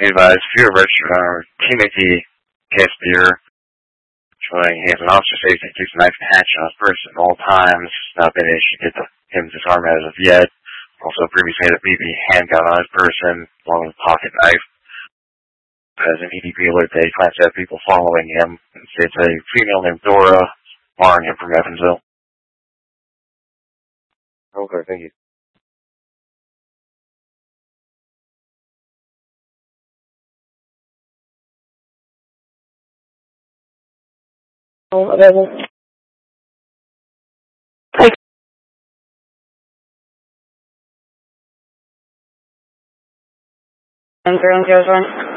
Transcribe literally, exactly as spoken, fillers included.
advised if you're a registered or Timothy Caspier, showing he has an officer safety that keeps a knife and hatchet on his person at all times. Not been able to get the, him disarmed as of yet. Also previously had a B B handgun on his person, along with a pocket knife. As an E D P alert, they claims to have people following him. It's a female named Dora, following him from Evansville. Okay, thank you. Oh, available. Hi. Zero zero one.